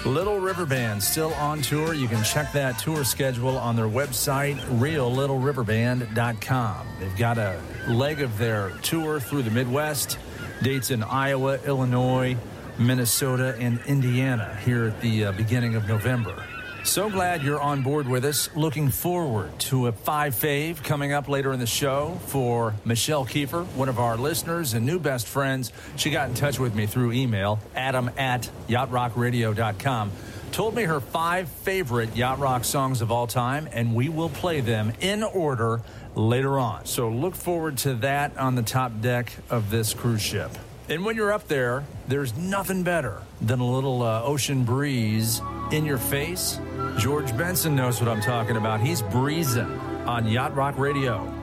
Little River Band still on tour. You can check that tour schedule on their website, reallittleriverband.com. They've got a leg of their tour through the Midwest, dates in Iowa, Illinois, Minnesota, and Indiana here at the beginning of November. So glad you're on board with us. Looking forward to a 5 fave coming up later in the show for Michelle Kiefer, one of our listeners and new best friends. She got in touch with me through email, adam@yachtrockradio.com. Told me her 5 favorite Yacht Rock songs of all time, and we will play them in order later on. So look forward to that on the top deck of this cruise ship. And when you're up there, there's nothing better than a little ocean breeze in your face. George Benson knows what I'm talking about. He's breezing on Yacht Rock Radio.